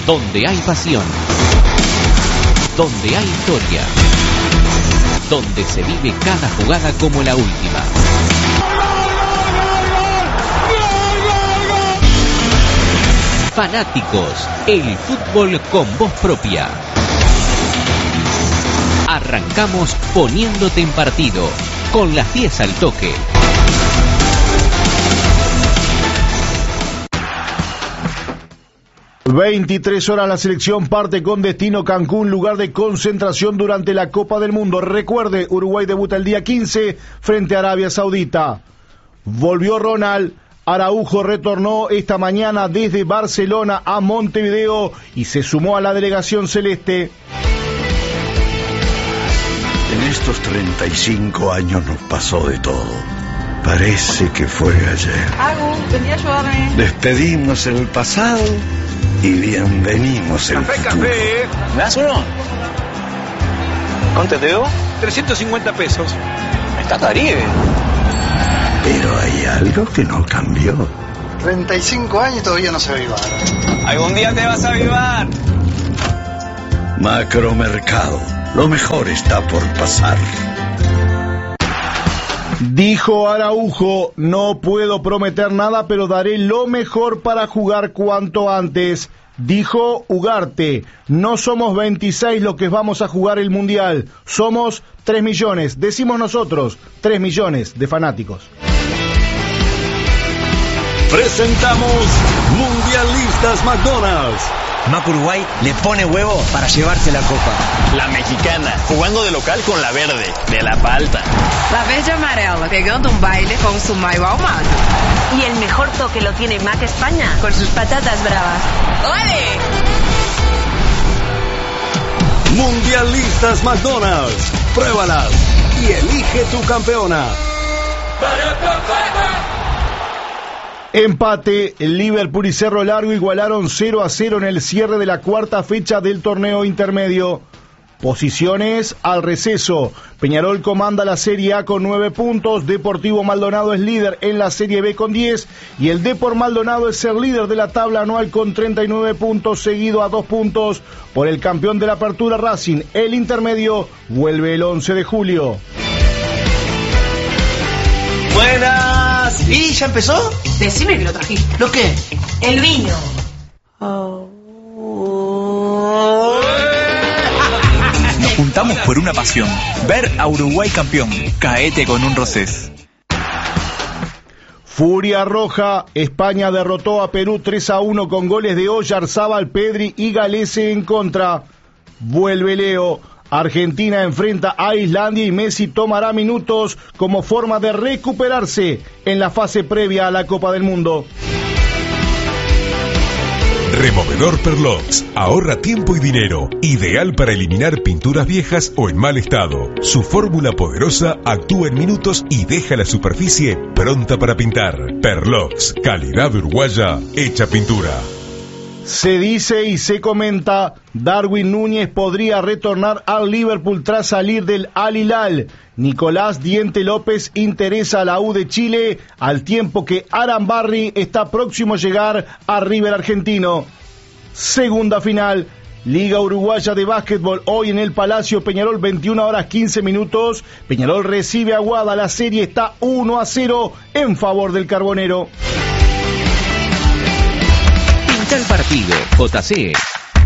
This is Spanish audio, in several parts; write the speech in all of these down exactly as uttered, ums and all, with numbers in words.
Donde hay pasión, donde hay historia, donde se vive cada jugada como la última. Fanáticos, el fútbol con voz propia. Arrancamos poniéndote en partido, con las diez al toque. veintitrés horas la selección parte con destino Cancún, lugar de concentración durante la Copa del Mundo. Recuerde, Uruguay debuta el día quince frente a Arabia Saudita. Volvió Ronald, Araujo retornó esta mañana desde Barcelona a Montevideo y se sumó a la delegación celeste. En estos treinta y cinco años nos pasó de todo. Parece que fue ayer. Agus, vení a ayudarme. Despedimos el pasado y bienvenimos el café, futuro. Café, ¿Me das uno? ¿Cuánto te debo? trescientos cincuenta pesos. Está Caribe. Pero hay algo que no cambió. treinta y cinco años y todavía no se aviva. Algún día te vas a avivar. Macromercado. Lo mejor está por pasar. Dijo Araujo, no puedo prometer nada, pero daré lo mejor para jugar cuanto antes. Dijo Ugarte, no somos veintiséis los que vamos a jugar el Mundial, somos tres millones, decimos nosotros, tres millones de fanáticos. Presentamos Mundialistas McDonald's. Mac Uruguay le pone huevo para llevarse la copa. La mexicana, jugando de local con la verde, de la palta. La verde amarela, pegando un baile con su mayo ahumado. Y el mejor toque lo tiene Mac España, con sus patatas bravas. ¡Ole! Mundialistas McDonald's. Pruébalas y elige tu campeona. Empate, Liverpool y Cerro Largo igualaron cero a cero en el cierre de la cuarta fecha del torneo intermedio. Posiciones al receso. Peñarol comanda la Serie A con nueve puntos, Deportivo Maldonado es líder en la Serie B con diez y el Depor Maldonado es el líder de la tabla anual con treinta y nueve puntos, seguido a dos puntos por el campeón de la Apertura Racing. El intermedio vuelve el once de julio. Buenas. ¿Y ya empezó? Decime que lo trajiste. ¿Lo qué? El vino. Nos juntamos por una pasión, ver a Uruguay campeón. Caete con un Rosés. Furia Roja, España derrotó a Perú tres a uno con goles de Oyarzábal, Pedri y Galese en contra. Vuelve Leo. Argentina enfrenta a Islandia y Messi tomará minutos como forma de recuperarse en la fase previa a la Copa del Mundo. Removedor Perlox. Ahorra tiempo y dinero. Ideal para eliminar pinturas viejas o en mal estado. Su fórmula poderosa actúa en minutos y deja la superficie pronta para pintar. Perlox. Calidad uruguaya hecha pintura. Se dice y se comenta, Darwin Núñez podría retornar al Liverpool tras salir del Al Hilal. Nicolás Diente López interesa a la U de Chile, al tiempo que Arambarri está próximo a llegar a River Argentino. Segunda final, Liga Uruguaya de Básquetbol, hoy en el Palacio Peñarol, veintiuna horas quince minutos. Peñarol recibe a Aguada, la serie está uno a cero en favor del Carbonero. El partido, J C.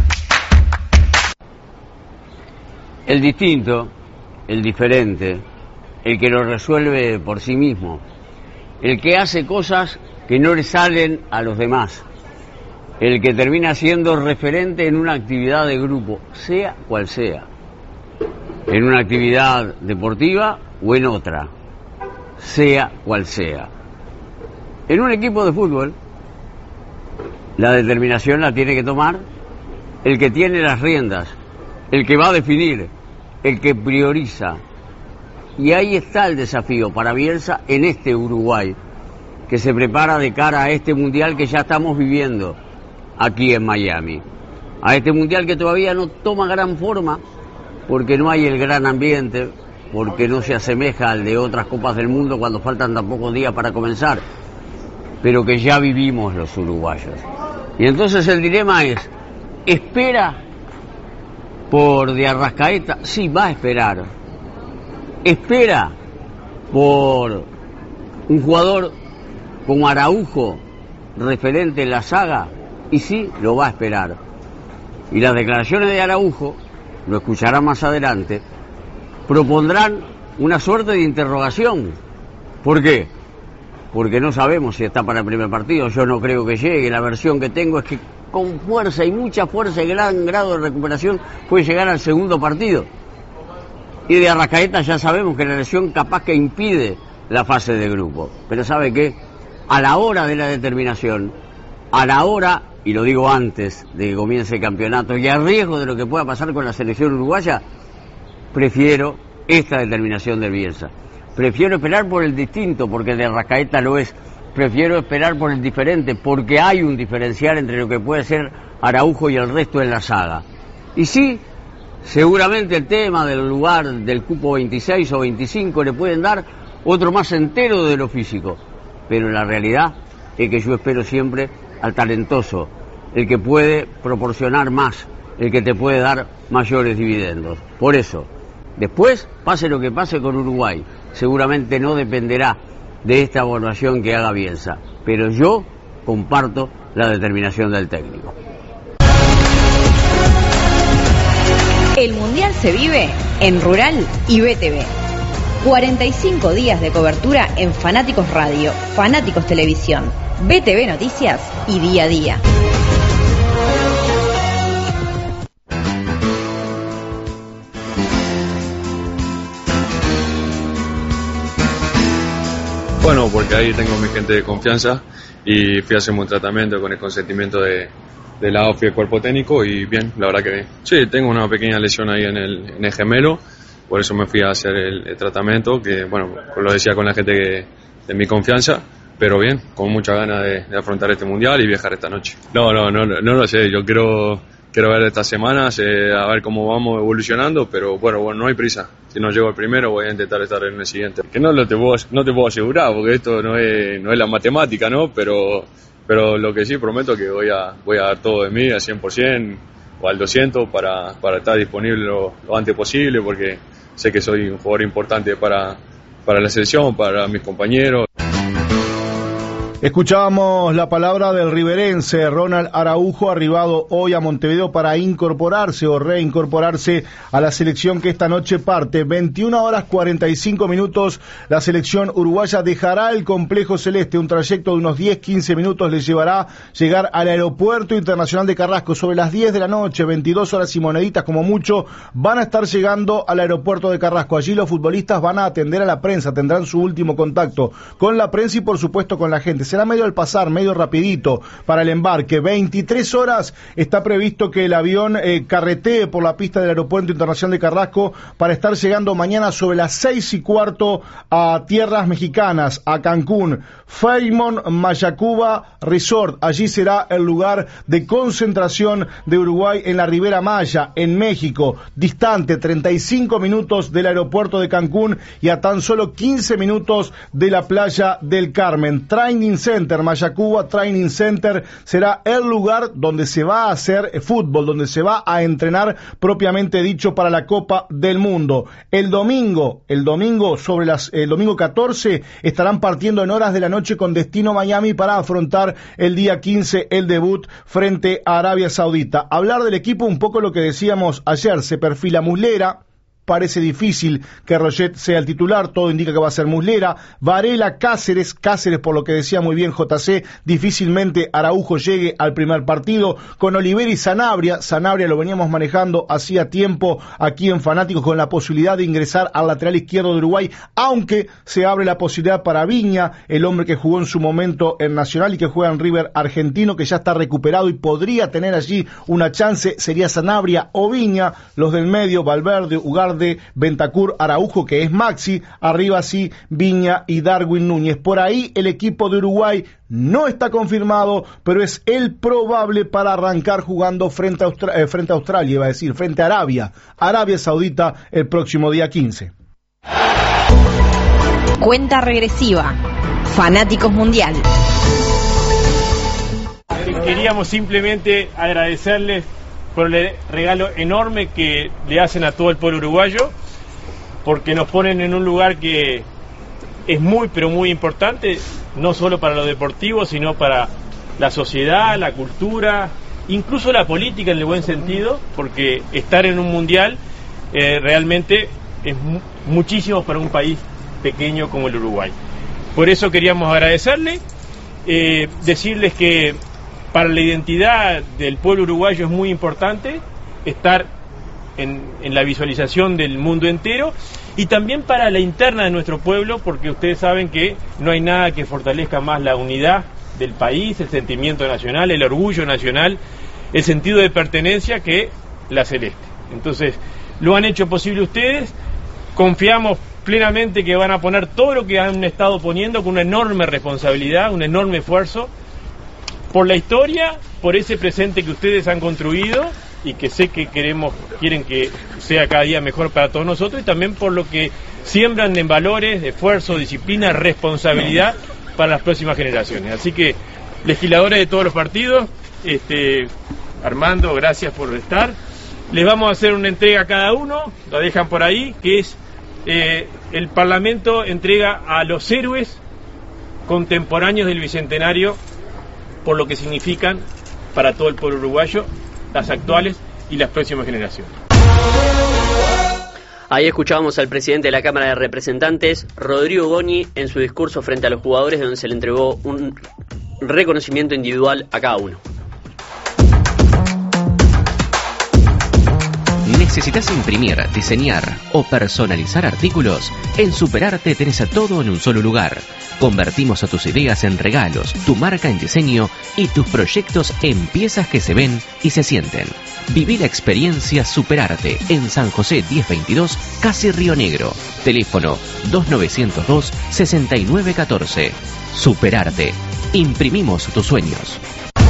El distinto, el diferente, el que lo resuelve por sí mismo, el que hace cosas que no le salen a los demás, el que termina siendo referente en una actividad de grupo, sea cual sea, en una actividad deportiva o en otra, sea cual sea. En un equipo de fútbol, la determinación la tiene que tomar el que tiene las riendas, el que va a definir, el que prioriza. Y ahí está el desafío para Bielsa en este Uruguay, que se prepara de cara a este mundial que ya estamos viviendo aquí en Miami. A este mundial que todavía no toma gran forma, porque no hay el gran ambiente, porque no se asemeja al de otras copas del mundo cuando faltan tan pocos días para comenzar, pero que ya vivimos los uruguayos. Y entonces el dilema es, ¿Espera por De Arrascaeta? Sí, va a esperar. ¿Espera por un jugador como Araujo, referente en la saga? Y sí, lo va a esperar. Y las declaraciones de Araujo, lo escuchará más adelante, propondrán una suerte de interrogación. ¿Por qué? Porque no sabemos si está para el primer partido. Yo no creo que llegue. La versión que tengo es que con fuerza y mucha fuerza y gran grado de recuperación puede llegar al segundo partido. Y de Arrascaeta ya sabemos que la lesión capaz que impide la fase de grupo. Pero ¿sabe qué? A la hora de la determinación, a la hora, y lo digo antes de que comience el campeonato, y a riesgo de lo que pueda pasar con la selección uruguaya, prefiero esta determinación del Bielsa. Prefiero esperar por el distinto, porque de Arrascaeta lo es. Prefiero esperar por el diferente, porque hay un diferencial entre lo que puede ser Araujo y el resto en la saga. Y sí, seguramente el tema del lugar del cupo veintiséis o veinticinco le pueden dar otro más entero de lo físico. Pero la realidad es que yo espero siempre al talentoso, el que puede proporcionar más, el que te puede dar mayores dividendos. Por eso, después, pase lo que pase con Uruguay, seguramente no dependerá de esta evaluación que haga Bielsa, pero yo comparto la determinación del técnico. El Mundial se vive en Rural y B T V. cuarenta y cinco días de cobertura en Fanáticos Radio, Fanáticos Televisión, B T V Noticias y Día a Día. Bueno, porque ahí tengo mi gente de confianza y fui a hacerme un tratamiento con el consentimiento de, de la O F I y el cuerpo técnico y bien, la verdad que bien. Sí, tengo una pequeña lesión ahí en el, en el gemelo, por eso me fui a hacer el, el tratamiento, que bueno, lo decía con la gente que, de mi confianza, pero bien, con muchas ganas de, de afrontar este mundial y viajar esta noche. No, no, no, no, no lo sé, yo quiero, quiero ver estas semanas, eh, a ver cómo vamos evolucionando, pero bueno, bueno, no hay prisa. Si no llego al primero voy a intentar estar en el siguiente. Que no lo te puedo, no te puedo asegurar, porque esto no es, no es la matemática, ¿no? Pero, pero lo que sí prometo es que voy a, voy a dar todo de mí al cien por ciento o al doscientos por ciento para, para estar disponible lo, lo antes posible, porque sé que soy un jugador importante para, para la selección, para mis compañeros. Escuchábamos la palabra del riverense Ronald Araujo, arribado hoy a Montevideo para incorporarse o reincorporarse a la selección que esta noche parte. veintiuna horas cuarenta y cinco minutos, la selección uruguaya dejará el complejo celeste. Un trayecto de unos diez a quince minutos les llevará llegar al aeropuerto internacional de Carrasco. Sobre las diez de la noche, veintidós horas y moneditas como mucho, van a estar llegando al aeropuerto de Carrasco. Allí los futbolistas van a atender a la prensa, tendrán su último contacto con la prensa y por supuesto con la gente. Será medio al pasar, medio rapidito para el embarque. veintitrés horas está previsto que el avión eh, carretee por la pista del Aeropuerto Internacional de Carrasco para estar llegando mañana sobre las seis y cuarto a tierras mexicanas, a Cancún. Fairmont Mayacuba Resort, allí será el lugar de concentración de Uruguay en la Ribera Maya, en México, distante treinta y cinco minutos del aeropuerto de Cancún y a tan solo quince minutos de la playa del Carmen. Training Center, Mayacuba Training Center, será el lugar donde se va a hacer fútbol, donde se va a entrenar propiamente dicho para la Copa del Mundo. El domingo, el domingo sobre las, el domingo catorce, estarán partiendo en horas de la noche con destino Miami para afrontar el día quince el debut frente a Arabia Saudita. Hablar del equipo, un poco lo que decíamos ayer, se perfila Muslera. Parece difícil que Roget sea el titular, todo indica que va a ser Muslera, Varela, Cáceres, Cáceres por lo que decía muy bien J C, difícilmente Araujo llegue al primer partido, con Olivera y Sanabria, Sanabria lo veníamos manejando hacía tiempo aquí en Fanáticos con la posibilidad de ingresar al lateral izquierdo de Uruguay, aunque se abre la posibilidad para Viña, el hombre que jugó en su momento en Nacional y que juega en River argentino, que ya está recuperado y podría tener allí una chance, sería Sanabria o Viña, los del medio, Valverde, Ugarte, de Bentancur, Araujo, que es Maxi, arriba sí Viña y Darwin Núñez. Por ahí el equipo de Uruguay no está confirmado, pero es el probable para arrancar jugando frente a, Austra- eh, frente a Australia, iba a decir, frente a Arabia, Arabia Saudita el próximo día quince. Cuenta regresiva, Fanáticos Mundial. Queríamos simplemente agradecerles por el regalo enorme que le hacen a todo el pueblo uruguayo, porque nos ponen en un lugar que es muy, pero muy importante, no solo para lo deportivo, sino para la sociedad, la cultura, incluso la política en el buen sentido, porque estar en un mundial eh, realmente es mu- muchísimo para un país pequeño como el Uruguay. Por eso queríamos agradecerle, eh, decirles que para la identidad del pueblo uruguayo es muy importante estar en, en la visualización del mundo entero, y también para la interna de nuestro pueblo, porque ustedes saben que no hay nada que fortalezca más la unidad del país, el sentimiento nacional, el orgullo nacional, el sentido de pertenencia que la celeste. Entonces, lo han hecho posible ustedes, confiamos plenamente que van a poner todo lo que han estado poniendo con una enorme responsabilidad, un enorme esfuerzo, por la historia, por ese presente que ustedes han construido y que sé que queremos, quieren que sea cada día mejor para todos nosotros, y también por lo que siembran en valores, esfuerzo, disciplina, responsabilidad para las próximas generaciones. Así que, legisladores de todos los partidos, este, Armando, gracias por estar. Les vamos a hacer una entrega a cada uno, lo dejan por ahí, que es eh, el Parlamento entrega a los héroes contemporáneos del Bicentenario por lo que significan para todo el pueblo uruguayo, las actuales y las próximas generaciones. Ahí escuchábamos al presidente de la Cámara de Representantes, Rodrigo Goñi, en su discurso frente a los jugadores, donde se le entregó un reconocimiento individual a cada uno. ¿Necesitas imprimir, diseñar o personalizar artículos? En Superarte tenés a todo en un solo lugar. Convertimos a tus ideas en regalos, tu marca en diseño y tus proyectos en piezas que se ven y se sienten. Viví la experiencia Superarte en San José diez veintidós, casi Río Negro. Teléfono dos nueve cero dos, seis nueve uno cuatro. Superarte. Imprimimos tus sueños.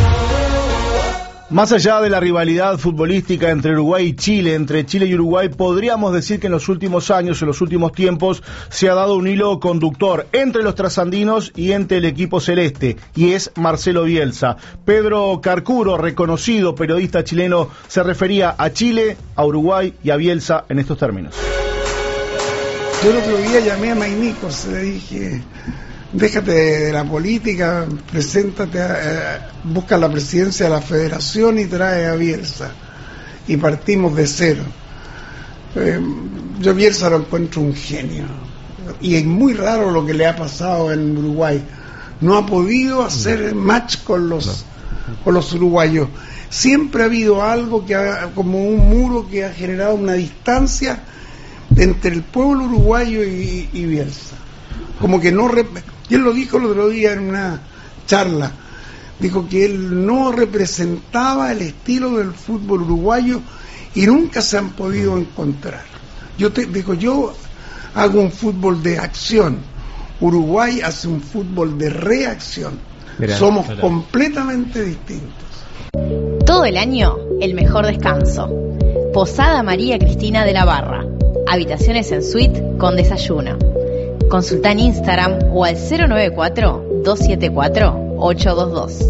Más allá de la rivalidad futbolística entre Uruguay y Chile, entre Chile y Uruguay, podríamos decir que en los últimos años, en los últimos tiempos, se ha dado un hilo conductor entre los trasandinos y entre el equipo celeste, y es Marcelo Bielsa. Pedro Carcuro, reconocido periodista chileno, se refería a Chile, a Uruguay y a Bielsa en estos términos. Yo el otro día llamé a Maynicos, le dije: déjate de la política, preséntate, a, a, busca la presidencia de la federación y trae a Bielsa. Y partimos de cero. Eh, yo Bielsa lo encuentro un genio. Y es muy raro lo que le ha pasado en Uruguay. No ha podido hacer match con los, con los uruguayos. Siempre ha habido algo que ha, como un muro que ha generado una distancia entre el pueblo uruguayo y, y Bielsa. Como que no... Y él lo dijo el otro día en una charla, dijo que él no representaba el estilo del fútbol uruguayo y nunca se han podido encontrar. Yo te digo, yo hago un fútbol de acción, Uruguay hace un fútbol de reacción. Mirá, somos mirá. completamente distintos. Todo el año, el mejor descanso. Posada María Cristina de la Barra. Habitaciones en suite con desayuno. Consulta en Instagram o al cero nueve cuatro, dos siete cuatro, ocho dos dos.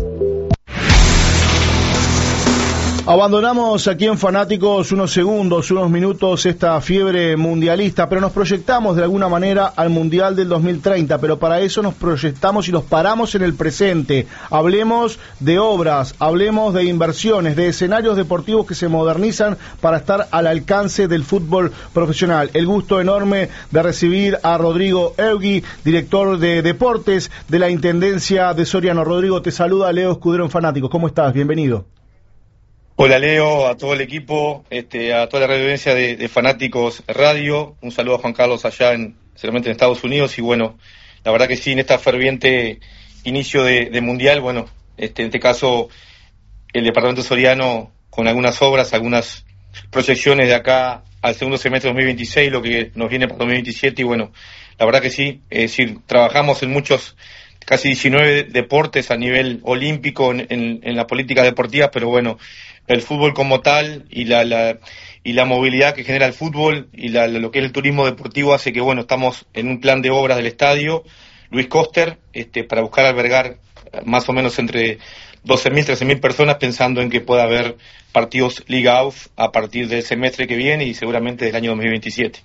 Abandonamos aquí en Fanáticos unos segundos, unos minutos esta fiebre mundialista, pero nos proyectamos de alguna manera al Mundial del dos mil treinta, pero para eso nos proyectamos y nos paramos en el presente. Hablemos de obras, hablemos de inversiones, de escenarios deportivos que se modernizan para estar al alcance del fútbol profesional. El gusto enorme de recibir a Rodrigo Eugui, director de deportes de la Intendencia de Soriano. Rodrigo, te saluda Leo Escudero en Fanáticos. ¿Cómo estás? Bienvenido. Hola Leo, a todo el equipo, este, a toda la audiencia de, de Fanáticos Radio, un saludo a Juan Carlos allá en, seguramente en Estados Unidos, y bueno, la verdad que sí, en esta ferviente inicio de, de Mundial, bueno, este, en este caso el departamento soriano con algunas obras, algunas proyecciones de acá al segundo semestre de dos mil veintiséis, lo que nos viene para dos mil veintisiete, y bueno, la verdad que sí, es decir, trabajamos en muchos, casi diecinueve deportes a nivel olímpico en, en, en las políticas deportivas, pero bueno, el fútbol como tal y la, la y la movilidad que genera el fútbol y la, lo que es el turismo deportivo hace que bueno, estamos en un plan de obras del estadio Luis Coster, este, para buscar albergar más o menos entre doce mil, trece mil personas, pensando en que pueda haber partidos Liga A U F a partir del semestre que viene y seguramente del año dos mil veintisiete.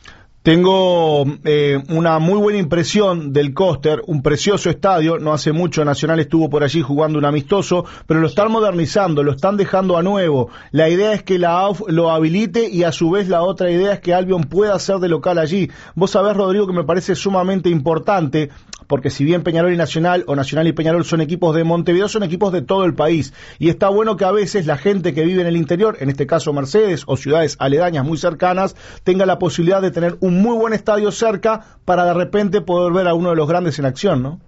Tengo eh, una muy buena impresión del Koster, un precioso estadio. No hace mucho Nacional estuvo por allí jugando un amistoso, pero lo están modernizando, lo están dejando a nuevo. La idea es que la A U F lo habilite y a su vez la otra idea es que Albion pueda ser de local allí. Vos sabés, Rodrigo, que me parece sumamente importante, porque si bien Peñarol y Nacional, o Nacional y Peñarol son equipos de Montevideo, son equipos de todo el país. Y está bueno que a veces la gente que vive en el interior, en este caso Mercedes o ciudades aledañas muy cercanas, tenga la posibilidad de tener un muy buen estadio cerca para de repente poder ver a uno de los grandes en acción, ¿no?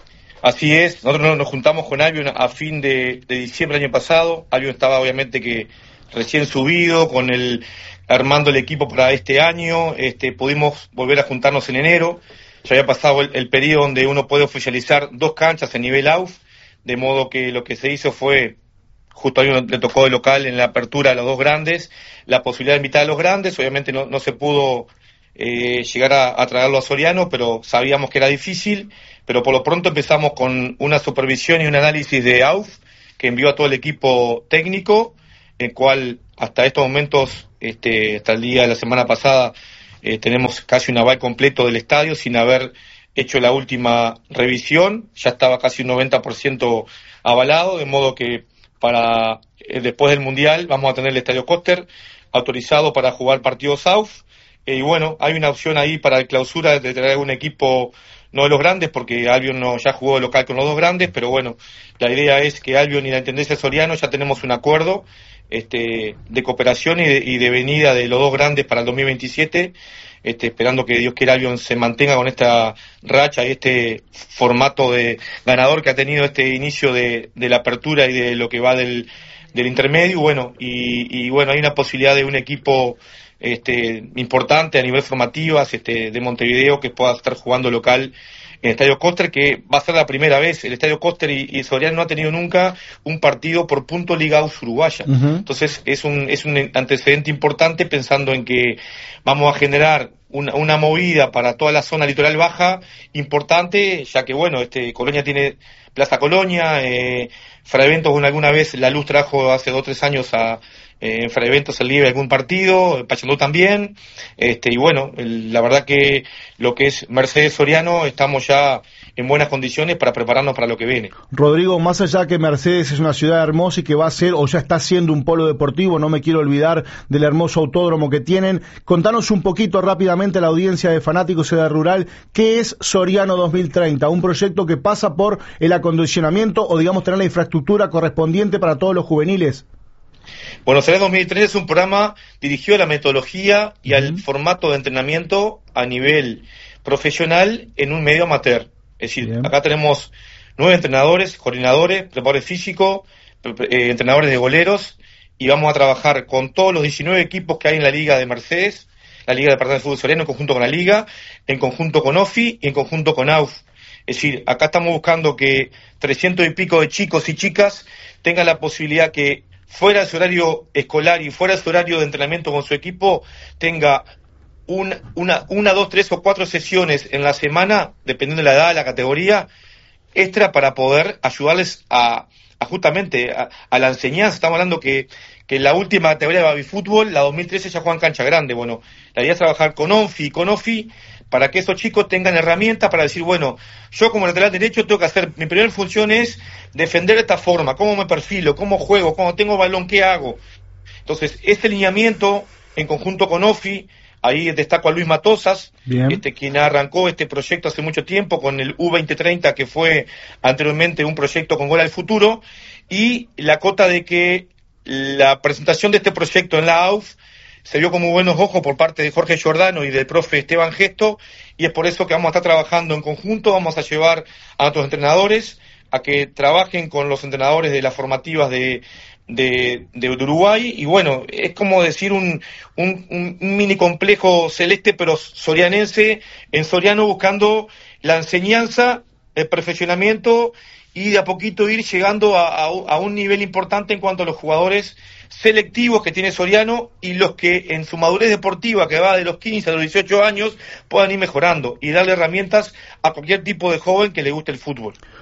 Así es, nosotros nos juntamos con Albion a fin de, de diciembre del año pasado. Albion estaba obviamente que recién subido, con el armando el equipo para este año. Este, pudimos volver a juntarnos en enero. Ya había pasado el, el periodo donde uno puede oficializar dos canchas a nivel A U F, de modo que lo que se hizo fue, justo a Albion le tocó de local en la apertura a los dos grandes, la posibilidad de invitar a los grandes. Obviamente no, no se pudo Eh, llegar a, a traerlo a Soriano, pero sabíamos que era difícil. Pero por lo pronto empezamos con una supervisión y un análisis de A U F que envió a todo el equipo técnico, el cual hasta estos momentos, este, hasta el día de la semana pasada, eh, tenemos casi un aval completo del estadio sin haber hecho la última revisión. Ya estaba casi un noventa por ciento avalado, de modo que para eh, después del Mundial vamos a tener el Estadio Koster autorizado para jugar partidos A U F. Y bueno, hay una opción ahí para el clausura de traer un equipo, no de los grandes, porque Albion no, ya jugó de local con los dos grandes, pero bueno, la idea es que Albion y la Intendencia Soriano ya tenemos un acuerdo este, de cooperación y de, y de venida de los dos grandes para el dos mil veintisiete, este, esperando que Dios quiera Albion se mantenga con esta racha y este formato de ganador que ha tenido este inicio de, de la apertura y de lo que va del, del intermedio. Bueno, y, y bueno, hay una posibilidad de un equipo Este, importante a nivel formativas este, de Montevideo que pueda estar jugando local en el Estadio Koster, que va a ser la primera vez. El Estadio Koster y, y Soriano no ha tenido nunca un partido por punto Liga A U F uruguaya. Uh-huh. Entonces es un, es un antecedente importante, pensando en que vamos a generar una, una movida para toda la zona litoral baja importante, ya que bueno, este Colonia tiene Plaza Colonia, eh, Fraeventos alguna vez la luz trajo hace dos o tres años a en Fraeventos el libre algún partido, Paysandú también, este, y bueno, el, la verdad que lo que es Mercedes Soriano estamos ya en buenas condiciones para prepararnos para lo que viene. Rodrigo, más allá que Mercedes es una ciudad hermosa y que va a ser o ya está siendo un polo deportivo, no me quiero olvidar del hermoso autódromo que tienen, contanos un poquito rápidamente a la audiencia de fanáticos de Rural, ¿qué es Soriano dos mil treinta? Un proyecto que pasa por el acondicionamiento o digamos tener la infraestructura correspondiente para todos los juveniles. Bueno, Soriano dos mil treinta es un programa dirigido a la metodología y al formato de entrenamiento a nivel profesional en un medio amateur. Es decir, Bien. Acá tenemos nueve entrenadores, coordinadores, preparadores físicos, eh, entrenadores de goleros, y vamos a trabajar con todos los diecinueve equipos que hay en la Liga de Mercedes, la Liga Departamental de Fútbol Soriano, en conjunto con la Liga, en conjunto con O F I y en conjunto con A U F. Es decir, acá estamos buscando que trescientos y pico de chicos y chicas tengan la posibilidad que fuera de su horario escolar y fuera de su horario de entrenamiento con su equipo, tenga un, una, una, dos, tres o cuatro sesiones en la semana, dependiendo de la edad, la categoría, extra para poder ayudarles a, a justamente a, a la enseñanza. Estamos hablando que, que la última categoría de baby fútbol, la dos mil trece, ya juega en cancha grande. Bueno, la idea es trabajar con O N F I y con O F I para que esos chicos tengan herramientas para decir, bueno, yo como lateral derecho tengo que hacer, mi primera función es defender de esta forma, cómo me perfilo, cómo juego, cómo tengo balón, qué hago. Entonces, este lineamiento en conjunto con O F I, ahí destaco a Luis Matosas, este, quien arrancó este proyecto hace mucho tiempo con el U veinte treinta, que fue anteriormente un proyecto con Gol al Futuro, y la cota de que la presentación de este proyecto en la A U F se vio con muy buenos ojos por parte de Jorge Giordano y del profe Esteban Gesto, y es por eso que vamos a estar trabajando en conjunto. Vamos a llevar a nuestros entrenadores a que trabajen con los entrenadores de las formativas de, de, de Uruguay, y bueno, es como decir un, un, un mini complejo celeste pero sorianense en Soriano, buscando la enseñanza, el perfeccionamiento y de a poquito ir llegando a, a, a un nivel importante en cuanto a los jugadores selectivos que tiene Soriano y los que en su madurez deportiva, que va de los quince a los dieciocho años, puedan ir mejorando y darle herramientas a cualquier tipo de joven que le guste el fútbol.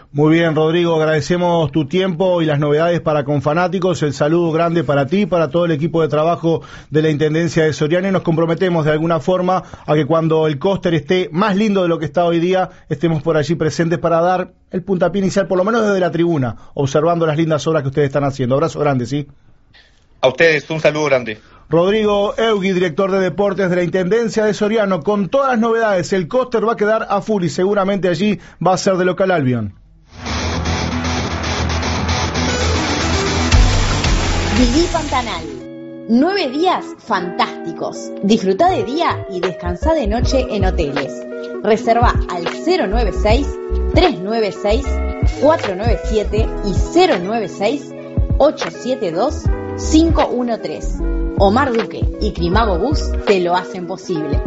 Muy bien, Rodrigo, agradecemos tu tiempo y las novedades para con Fanáticos. El saludo grande para ti, para todo el equipo de trabajo de la Intendencia de Soriano, y nos comprometemos de alguna forma a que cuando el cóster esté más lindo de lo que está hoy día, estemos por allí presentes para dar el puntapié inicial, por lo menos desde la tribuna, observando las lindas obras que ustedes están haciendo. Abrazo grande, ¿sí? A ustedes, un saludo grande. Rodrigo Eugui, director de deportes de la Intendencia de Soriano, con todas las novedades. El cóster va a quedar a full y seguramente allí va a ser de local Albion. Viví Pantanal. Nueve días fantásticos. Disfruta de día y descansa de noche en hoteles. Reserva al cero nueve seis, tres nueve seis, cuatro nueve siete y cero nueve seis, ocho siete dos, cinco uno tres. Omar Duque y Crimago Bus te lo hacen posible.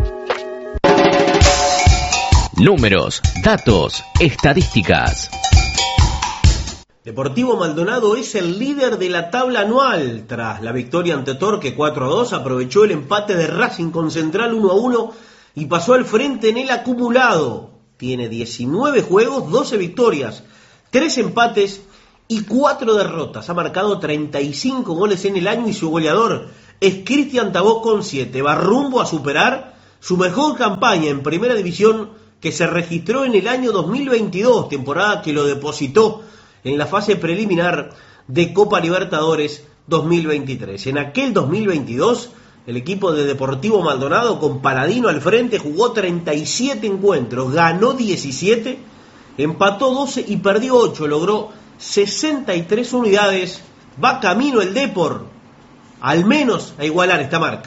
Números, datos, estadísticas. Deportivo Maldonado es el líder de la tabla anual. Tras la victoria ante Torque cuatro a dos, aprovechó el empate de Racing con Central uno a uno y pasó al frente en el acumulado. Tiene diecinueve juegos, doce victorias, tres empates y cuatro derrotas. Ha marcado treinta y cinco goles en el año y su goleador es Cristian Tabó con siete. Va rumbo a superar su mejor campaña en Primera División que se registró en el año dos mil veintidós, temporada que lo depositó en la fase preliminar de Copa Libertadores dos mil veintitrés. En aquel dos mil veintidós, el equipo de Deportivo Maldonado, con Paladino al frente, jugó treinta y siete encuentros, ganó diecisiete, empató doce y perdió ocho, logró sesenta y tres unidades. Va camino el Depor, al menos a igualar esta marca.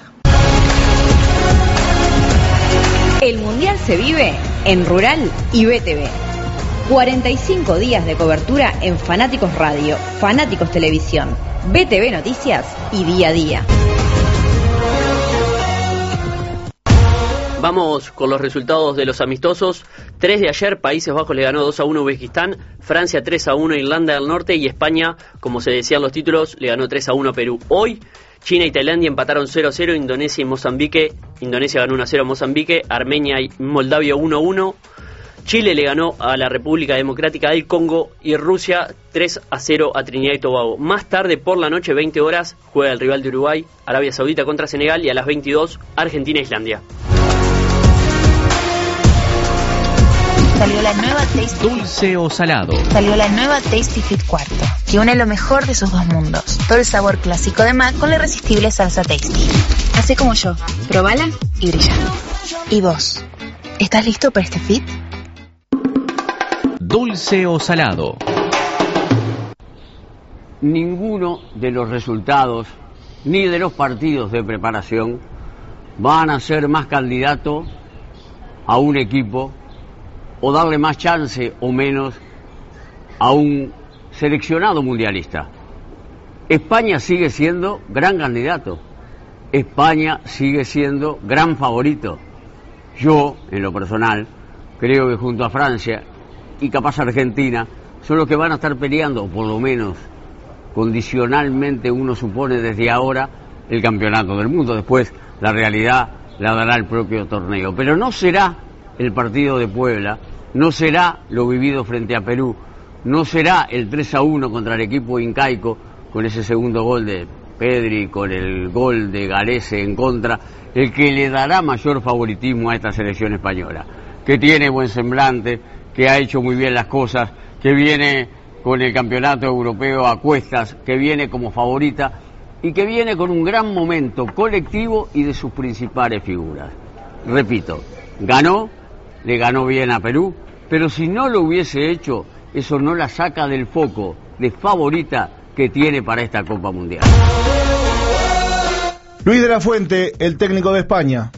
El Mundial se vive en Rural y B T V. cuarenta y cinco días de cobertura en Fanáticos Radio, Fanáticos Televisión, B T V Noticias y Día a Día. Vamos con los resultados de los amistosos. tres de ayer, Países Bajos le ganó dos a uno a Uzbekistán, Francia tres a uno a Irlanda del Norte y España, como se decían los títulos, le ganó tres a uno a Perú. Hoy, China y Tailandia empataron cero a cero, Indonesia y Mozambique, Indonesia ganó uno a cero a Mozambique, Armenia y Moldavia uno a uno, Chile le ganó a la República Democrática del Congo y Rusia tres a cero a Trinidad y Tobago. Más tarde, por la noche, veinte horas, juega el rival de Uruguay, Arabia Saudita contra Senegal, y a las veintidós, Argentina e Islandia. Salió la nueva Tasty Dulce o salado. Salió la nueva Tasty Fit Cuarto, que une lo mejor de sus dos mundos. Todo el sabor clásico de Mac con la irresistible salsa Tasty. Hacé como yo, probala y brilla. ¿Y vos? ¿Estás listo para este fit? Dulce o salado. Ninguno de los resultados ni de los partidos de preparación van a ser más candidato a un equipo o darle más chance o menos a un seleccionado mundialista. España sigue siendo gran candidato. España sigue siendo gran favorito. Yo, en lo personal, creo que junto a Francia y capaz Argentina son los que van a estar peleando, o por lo menos condicionalmente uno supone desde ahora, el campeonato del mundo. Después la realidad la dará el propio torneo, pero no será el partido de Puebla, no será lo vivido frente a Perú, no será el tres a uno contra el equipo incaico con ese segundo gol de Pedri, con el gol de Galese en contra, el que le dará mayor favoritismo a esta selección española, que tiene buen semblante, que ha hecho muy bien las cosas, que viene con el campeonato europeo a cuestas, que viene como favorita y que viene con un gran momento colectivo y de sus principales figuras. Repito, ganó, le ganó bien a Perú, pero si no lo hubiese hecho, eso no la saca del foco de favorita que tiene para esta Copa Mundial. Luis de la Fuente, el técnico de España.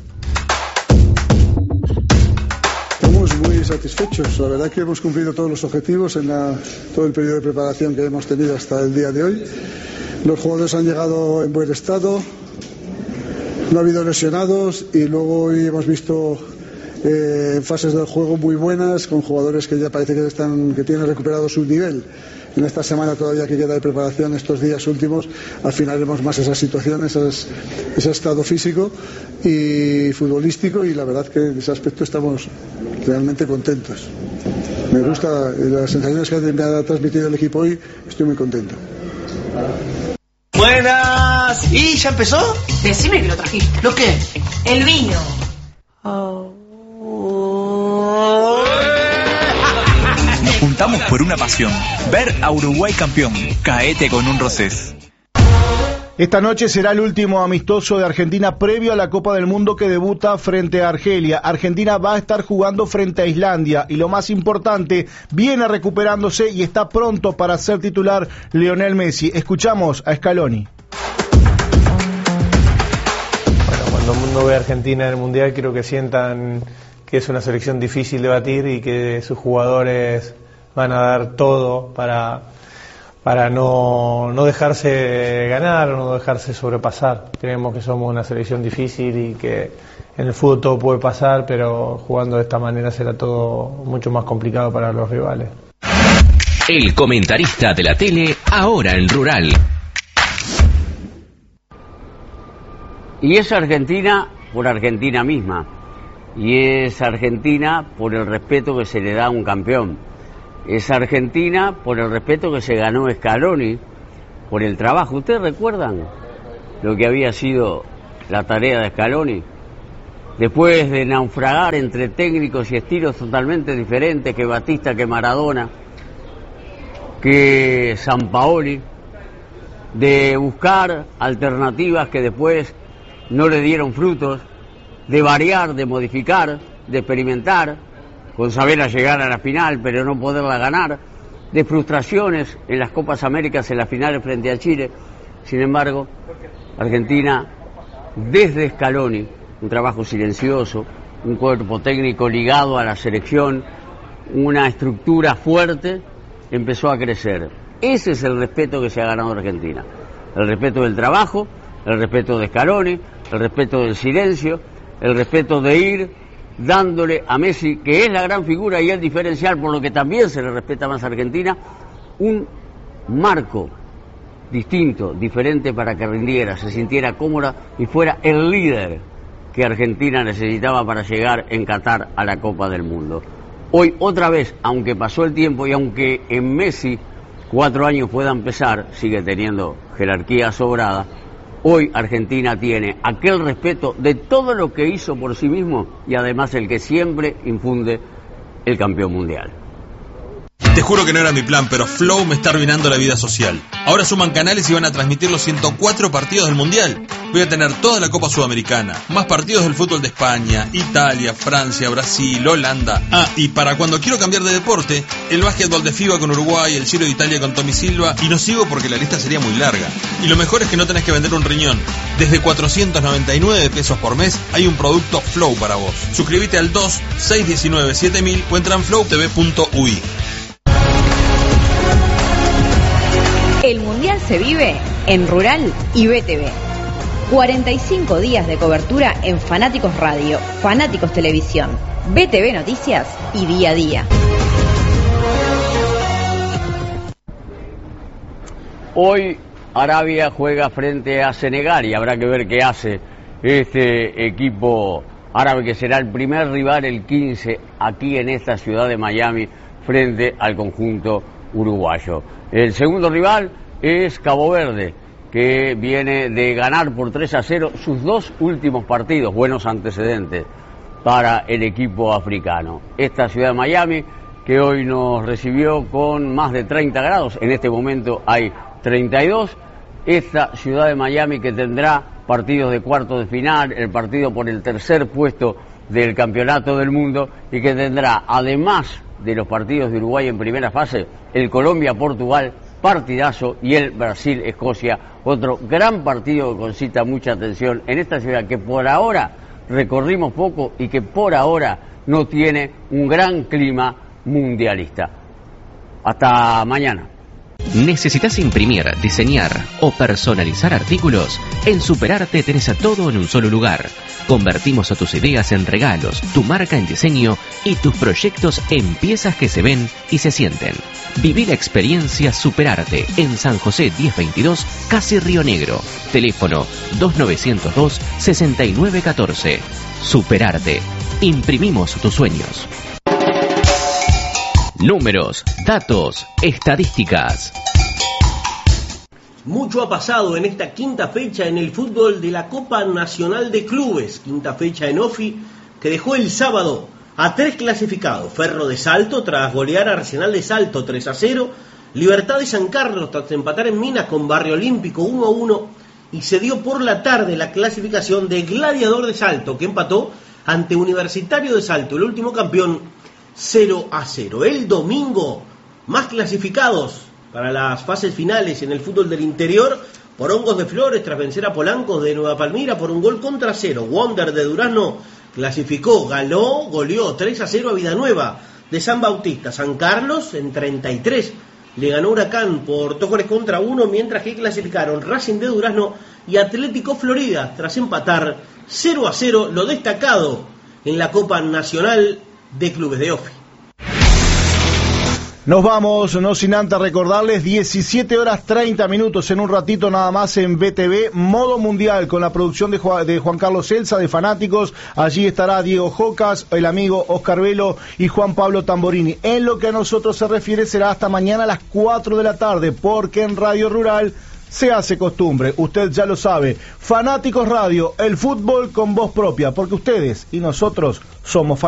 Estamos muy satisfechos, la verdad que hemos cumplido todos los objetivos en la, todo el periodo de preparación que hemos tenido hasta el día de hoy. Los jugadores han llegado en buen estado, no ha habido lesionados y luego hoy hemos visto eh, fases del juego muy buenas con jugadores que ya parece que están que tienen recuperado su nivel. En esta semana todavía que queda de preparación, estos días últimos, afinaremos más esa situación, esas, ese estado físico y futbolístico, y la verdad que en ese aspecto estamos realmente contentos. me gusta las sensaciones que me ha transmitido el equipo hoy, estoy muy contento. Buenas. ¿Y ya empezó? Decime que lo trajiste. ¿Lo qué? El vino. Nos juntamos por una pasión, ver a Uruguay campeón. Caete con un Rosés. Esta noche será el último amistoso de Argentina previo a la Copa del Mundo que debuta frente a Argelia. Argentina va a estar jugando frente a Islandia y lo más importante, viene recuperándose y está pronto para ser titular Lionel Messi. Escuchamos a Scaloni. Bueno, cuando el mundo ve a Argentina en el Mundial, quiero que sientan que es una selección difícil de batir y que sus jugadores van a dar todo para... para no, no dejarse ganar o no dejarse sobrepasar. Creemos que somos una selección difícil y que en el fútbol todo puede pasar, pero jugando de esta manera será todo mucho más complicado para los rivales. El comentarista de la tele, ahora en Rural. Y es Argentina por Argentina misma, y es Argentina por el respeto que se le da a un campeón. Es Argentina por el respeto que se ganó Scaloni, por el trabajo. ¿Ustedes recuerdan lo que había sido la tarea de Scaloni? Después de naufragar entre técnicos y estilos totalmente diferentes, que Batista, que Maradona, que Sampaoli, de buscar alternativas que después no le dieron frutos, de variar, de modificar, de experimentar, con saber a llegar a la final, pero no poderla ganar, de frustraciones en las Copas Américas, en las finales frente a Chile. Sin embargo, Argentina, desde Scaloni, un trabajo silencioso, un cuerpo técnico ligado a la selección, una estructura fuerte, empezó a crecer. Ese es el respeto que se ha ganado Argentina. El respeto del trabajo, el respeto de Scaloni, el respeto del silencio, el respeto de ir dándole a Messi, que es la gran figura y el diferencial, por lo que también se le respeta más a Argentina, un marco distinto, diferente, para que rindiera, se sintiera cómoda y fuera el líder que Argentina necesitaba para llegar en Qatar a la Copa del Mundo. Hoy, otra vez, aunque pasó el tiempo y aunque en Messi cuatro años puedan pesar, sigue teniendo jerarquía sobrada. Hoy Argentina tiene aquel respeto de todo lo que hizo por sí mismo y además el que siempre infunde el campeón mundial. Te juro que no era mi plan, pero Flow me está arruinando la vida social. Ahora suman canales y van a transmitir los ciento cuatro partidos del Mundial. Voy a tener toda la Copa Sudamericana, más partidos del fútbol de España, Italia, Francia, Brasil, Holanda. Ah, y para cuando quiero cambiar de deporte, el básquetbol de FIBA con Uruguay, el Giro de Italia con Tommy Silva, y no sigo porque la lista sería muy larga. Y lo mejor es que no tenés que vender un riñón. Desde cuatrocientos noventa y nueve pesos por mes hay un producto Flow para vos. Suscríbete al dos seis uno nueve siete mil o entra en flow t v punto u i. El Mundial se vive en Rural y B T V. cuarenta y cinco días de cobertura en Fanáticos Radio, Fanáticos Televisión, B T V Noticias y Día a Día. Hoy Arabia juega frente a Senegal y habrá que ver qué hace este equipo árabe, que será el primer rival el quince aquí en esta ciudad de Miami frente al conjunto uruguayo. El segundo rival es Cabo Verde, que viene de ganar por tres a cero sus dos últimos partidos, buenos antecedentes para el equipo africano. Esta ciudad de Miami, que hoy nos recibió con más de treinta grados, en este momento hay treinta y dos, esta ciudad de Miami que tendrá partidos de cuartos de final, el partido por el tercer puesto del Campeonato del Mundo, y que tendrá, además de los partidos de Uruguay en primera fase, el Colombia-Portugal, partidazo, y el Brasil-Escocia, otro gran partido que concita mucha atención en esta ciudad que por ahora recorrimos poco y que por ahora no tiene un gran clima mundialista. Hasta mañana. ¿Necesitas imprimir, diseñar o personalizar artículos? En Superarte tenés a todo en un solo lugar. Convertimos a tus ideas en regalos, tu marca en diseño y tus proyectos en piezas que se ven y se sienten. Viví la experiencia Superarte en San José diez veintidós, casi Río Negro. Teléfono dos nueve cero dos, seis nueve uno cuatro. Superarte. Imprimimos tus sueños. Números, datos, estadísticas. Mucho ha pasado en esta quinta fecha en el fútbol de la Copa Nacional de Clubes, quinta fecha en OFI, que dejó el sábado a tres clasificados: Ferro de Salto tras golear a Arsenal de Salto tres a cero, Libertad de San Carlos tras empatar en Minas con Barrio Olímpico uno a uno, y se dio por la tarde la clasificación de Gladiador de Salto, que empató ante Universitario de Salto, el último campeón, cero a cero. El domingo, más clasificados para las fases finales en el fútbol del interior: Porongos de Flores tras vencer a Polancos de Nueva Palmira por un gol contra cero. Wonder de Durazno clasificó, ganó, goleó tres a cero a Vidanueva de San Bautista. San Carlos en treinta y tres le ganó Huracán por dos goles contra uno, mientras que clasificaron Racing de Durazno y Atlético Florida tras empatar cero a cero, lo destacado en la Copa Nacional de Clubes de OFI. Nos vamos, no sin antes recordarles, diecisiete horas treinta minutos en un ratito nada más en B T V, modo mundial, con la producción de Juan, de Juan Carlos Elsa, de Fanáticos. Allí estará Diego Jocas, el amigo Oscar Velo y Juan Pablo Tamborini. En lo que a nosotros se refiere, será hasta mañana a las cuatro de la tarde, porque en Radio Rural se hace costumbre, usted ya lo sabe. Fanáticos Radio, el fútbol con voz propia, porque ustedes y nosotros somos fanáticos.